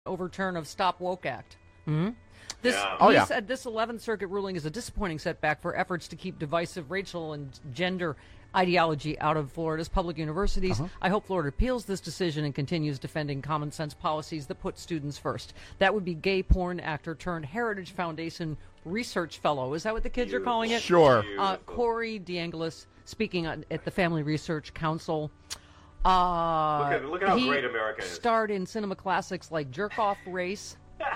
overturn of Stop Woke Act. Hmm? He said this 11th Circuit ruling is a disappointing setback for efforts to keep divisive racial and gender ideology out of Florida's public universities. I hope Florida appeals this decision and continues defending common sense policies that put students first. That would be gay porn actor turned Heritage Foundation research fellow. Is that what the kids are calling it? Sure. Corey DeAngelis speaking at the Family Research Council. Look how great America is. He starred in cinema classics like Jerk Off Race.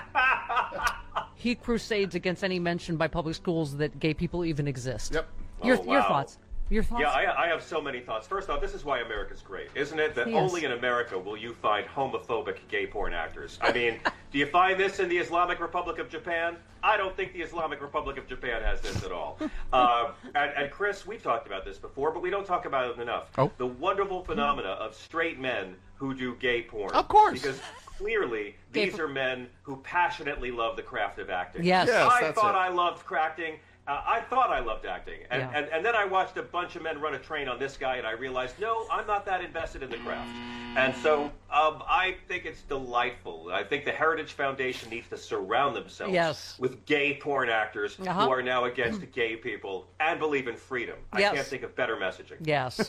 He crusades against any mention by public schools that gay people even exist. Yep. Your thoughts? Your thoughts? Yeah, I have so many thoughts. First off, this is why America's great, isn't it? That only in America will you find homophobic gay porn actors. I mean, do you find this in the Islamic Republic of Japan? I don't think the Islamic Republic of Japan has this at all. And Chris, we've talked about this before, but we don't talk about it enough. Oh. The wonderful phenomena of straight men who do gay porn. Of course. Because clearly, these are men who passionately love the craft of acting. Yes. I thought I loved acting. I thought I loved acting. And then I watched a bunch of men run a train on this guy, and I realized, no, I'm not that invested in the craft. And so I think it's delightful. I think the Heritage Foundation needs to surround themselves with gay porn actors who are now against gay people and believe in freedom. I can't think of better messaging. Yes.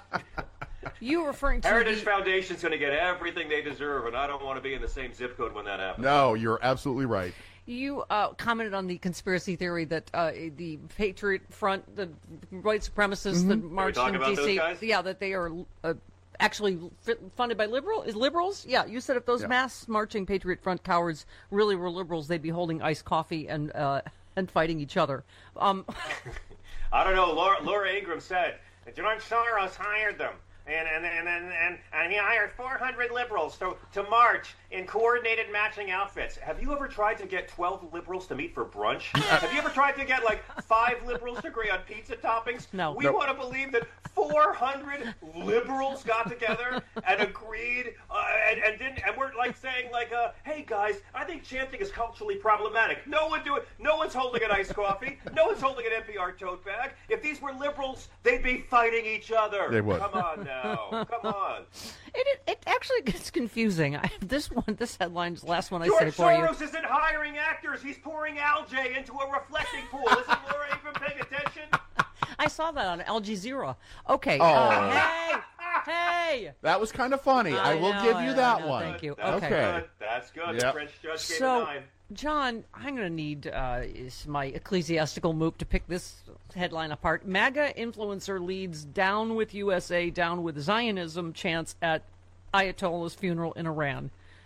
You referring to Heritage Foundation's going to get everything they deserve, and I don't want to be in the same zip code when that happens. No, you're absolutely right. You commented on the conspiracy theory that the Patriot Front, the white supremacists that marched in D.C., that they are actually funded by liberals. Yeah, you said if those mass marching Patriot Front cowards really were liberals, they'd be holding iced coffee and fighting each other. I don't know. Laura Ingraham said George Soros hired them. And he hired 400 liberals to march in coordinated matching outfits. Have you ever tried to get 12 liberals to meet for brunch? Have you ever tried to get 5 liberals to agree on pizza toppings? No. We want to believe that 400 liberals got together and agreed and we're saying hey guys, I think chanting is culturally problematic. No one's holding an iced coffee. No one's holding an NPR tote bag. If these were liberals, they'd be fighting each other. They would. Come on now. Come on. It actually gets confusing. This headline is the last one I George say for you. Soros isn't hiring actors. He's pouring algae into a reflecting pool. Isn't Laura even paying attention? I saw that on Al Jazeera. Okay. Hey. That was kind of funny. I will give you that one. Thank you. That's good. The French judge gave a 9. John, I'm going to need my ecclesiastical moop to pick this headline apart. MAGA influencer leads Down with USA, Down with Zionism chants at Ayatollah's funeral in Iran.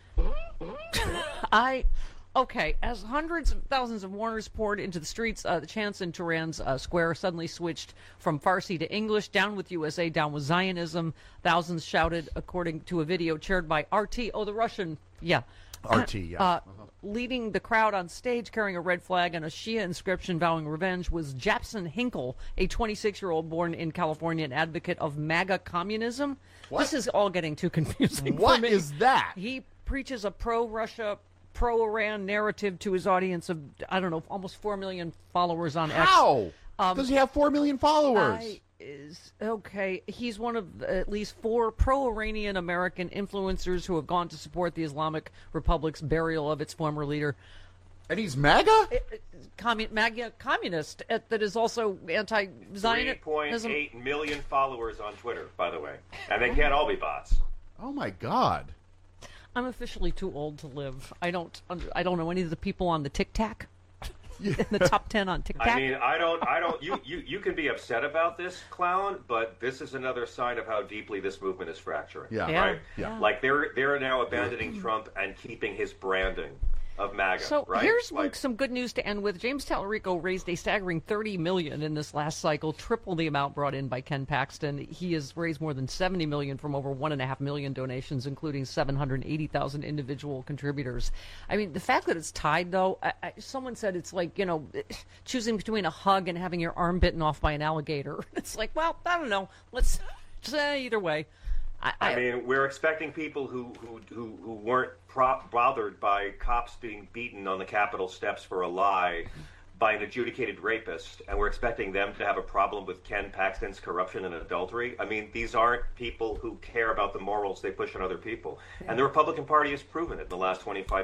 As hundreds of thousands of mourners poured into the streets, the chants in Tehran's square suddenly switched from Farsi to English. Down with USA, down with Zionism. Thousands shouted, according to a video chaired by RT. Oh, the Russian. Yeah. RT, yeah. Leading the crowd on stage carrying a red flag and a Shia inscription vowing revenge was Japson Hinkle, a 26-year-old born in California, an advocate of MAGA communism. What? This is all getting too confusing. What for me. is that? He preaches a pro-Russia, pro-Iran narrative to his audience of, I don't know, almost 4 million followers on X. How? Does he have 4 million followers? He's one of at least 4 pro-Iranian American influencers who have gone to support the Islamic Republic's burial of its former leader. And he's MAGA? MAGA communist that is also anti-Zionist. 3.8 million followers on Twitter, by the way. And they can't all be bots. Oh, my God. I'm officially too old to live. I don't know any of the people on the Tic Tac. In the top 10 on TikTok. I mean, I don't. You can be upset about this, clown, but this is another sign of how deeply this movement is fracturing. Right? Yeah. Like they're now abandoning Trump and keeping his branding of MAGA. So right? here's some good news to end with. James Tallarico raised a staggering $30 million in this last cycle, triple the amount brought in by Ken Paxton. He has raised more than $70 million from over 1.5 million donations, including 780,000 individual contributors. I mean, the fact that it's tied, though, someone said it's like, choosing between a hug and having your arm bitten off by an alligator. It's like, well, I don't know. Let's say either way. I mean, we're expecting people who weren't bothered by cops being beaten on the Capitol steps for a lie by an adjudicated rapist, and we're expecting them to have a problem with Ken Paxton's corruption and adultery. I mean, these aren't people who care about the morals they push on other people. And the Republican Party has proven it in the last 25